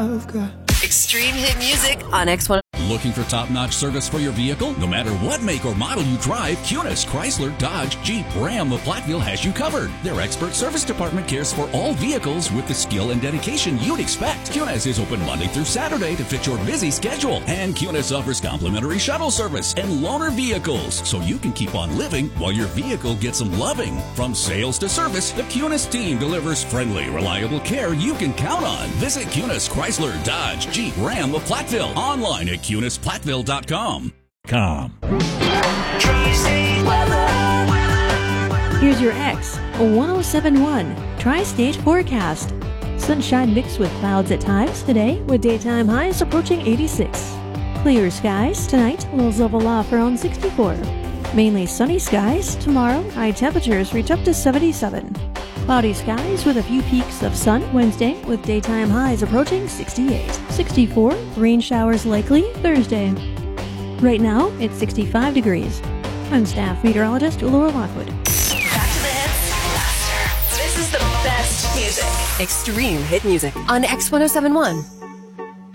Extreme hit music on X1. Looking for top-notch service for your vehicle? No matter what make or model you drive, Cunis, Chrysler, Dodge, Jeep, Ram, of Platteville has you covered. Their expert service department cares for all vehicles with the skill and dedication you'd expect. Cunis is open Monday through Saturday to fit your busy schedule. And Cunis offers complimentary shuttle service and loaner vehicles, so you can keep on living while your vehicle gets some loving. From sales to service, the Cunis team delivers friendly, reliable care you can count on. Visit Cunis, Chrysler, Dodge, Jeep, Ram of Platteville. Online at CunisPlatteville.com. Here's your X 1071 Tri-State forecast. Sunshine mixed with clouds at times today, with daytime highs approaching 86. Clear skies tonight, lows level off around 64. Mainly sunny skies tomorrow, high temperatures reach up to 77. Cloudy skies with a few peaks of sun Wednesday, with daytime highs approaching 68. 64, rain showers likely Thursday. Right now, it's 65 degrees. I'm staff meteorologist Laura Lockwood. Back to the hits faster. This is the best music. Extreme hit music on X1071.